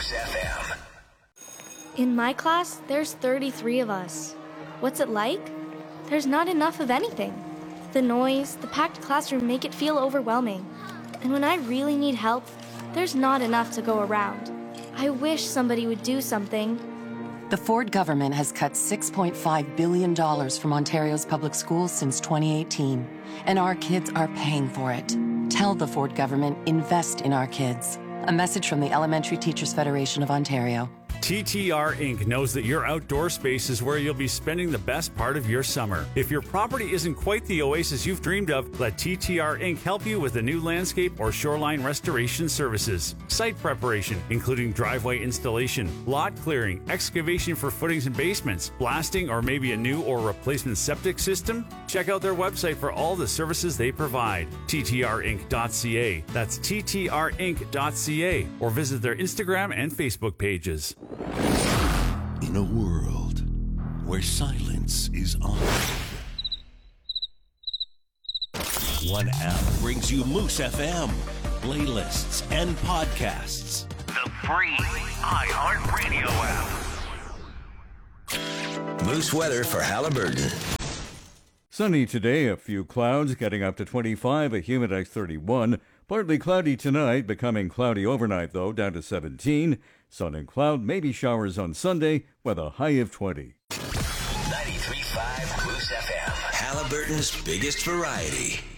Moose FM. In my class, there's 33 of us. What's it like? There's not enough of anything. The noise, the packed classroom make it feel overwhelming. And when I really need help, there's not enough to go around. I wish somebody would do something. The Ford government has cut $6.5 billion from Ontario's public schools since 2018, and our kids are paying for it. Tell the Ford government, invest in our kids. A message from the Elementary Teachers Federation of Ontario. TTR Inc. knows that your outdoor space is where you'll be spending the best part of your summer. If your property isn't quite the oasis you've dreamed of, let TTR Inc. help you with the new landscape or shoreline restoration services. Site preparation, including driveway installation, lot clearing, excavation for footings and basements, blasting, or maybe a new or replacement septic system? Check out their website for all the services they provide. TTRinc.ca. That's TTRinc.ca. Or visit their Instagram and Facebook pages. In a world where silence is honored, one app brings you Moose FM, playlists, and podcasts. The free iHeartRadio app. Moose weather for Haliburton. Sunny today, a few clouds, getting up to 25, a humidex 31. Partly cloudy tonight, becoming cloudy overnight, though, down to 17. Sun and cloud, maybe showers on Sunday, with a high of 20. 93.5 Moose FM. Haliburton's biggest variety.